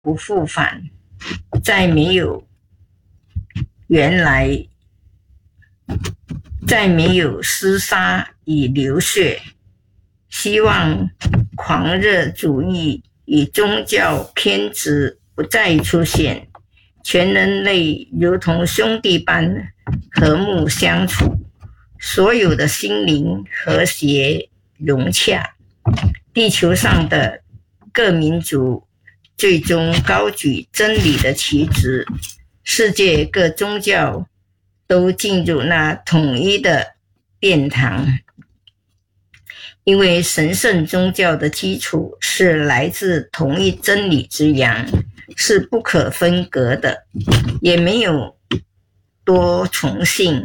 不复返，再没有厮杀与流血。希望狂热主义与宗教偏执不再出现，全人类如同兄弟般和睦相处，所有的心灵和谐融洽。地球上的各民族最终高举真理的旗帜，世界各宗教都进入那统一的殿堂。因为神圣宗教的基础是来自同一真理之阳，是不可分割的，也没有多重性。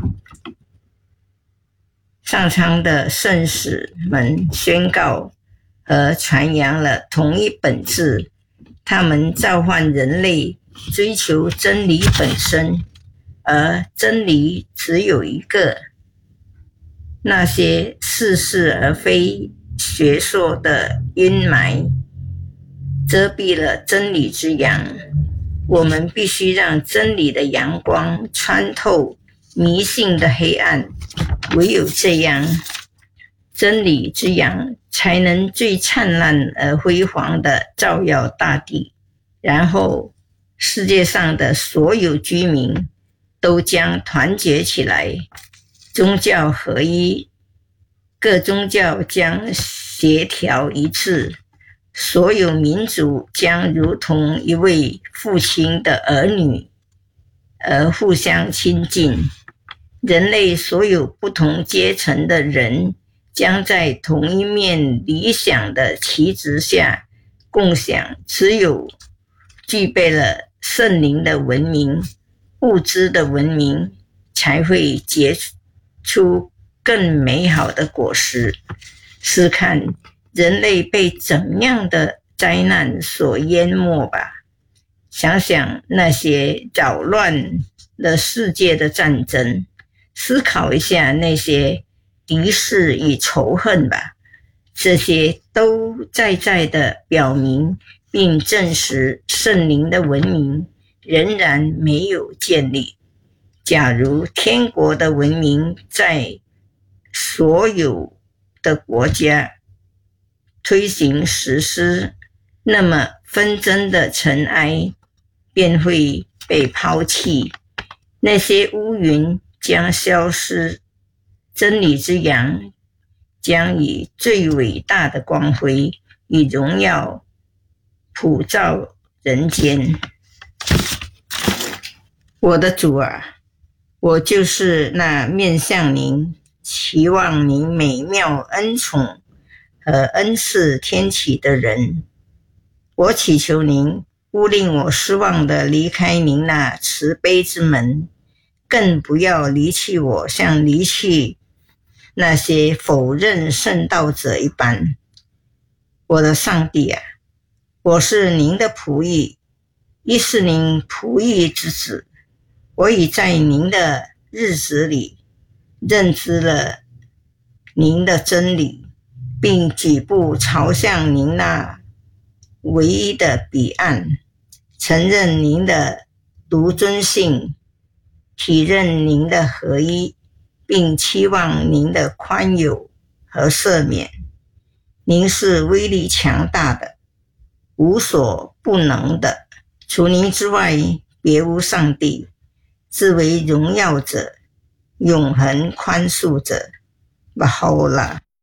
上苍的圣使们宣告和传扬了同一本质，他们召唤人类追求真理本身，而真理只有一个。那些似是而非学说的阴霾遮蔽了真理之阳，我们必须让真理的阳光穿透迷信的黑暗，唯有这样，真理之阳才能最灿烂而辉煌地照耀大地，然后世界上的所有居民都将团结起来，宗教合一，各宗教将协调一致，所有民族将如同一位父亲的儿女而互相亲近，人类所有不同阶层的人将在同一面理想的旗帜下共享。只有具备了圣灵的文明，物质的文明才会结出更美好的果实。试看人类被怎样的灾难所淹没吧，想想那些扰乱了世界的战争，思考一下那些敌视与仇恨吧，这些都在的表明并证实圣灵的文明仍然没有建立。假如天国的文明在所有的国家推行实施，那么纷争的尘埃便会被抛弃，那些乌云将消失，真理之阳将以最伟大的光辉与荣耀普照人间。我的主啊，我就是那面向您，期望您美妙恩宠和恩赐天启的人。我祈求您勿令我失望地离开您那慈悲之门，更不要离弃我，像离弃那些否认圣道者一般。我的上帝啊，我是您的仆役，亦是您仆役之子。我已在您的日子里认知了您的真理，并举步朝向您那唯一的彼岸，承认您的独尊性，体认您的合一，并期望您的宽宥和赦免。您是威力强大的，无所不能的，除您之外别无上帝，自为荣耀者，永恒宽恕者。巴哈欧拉。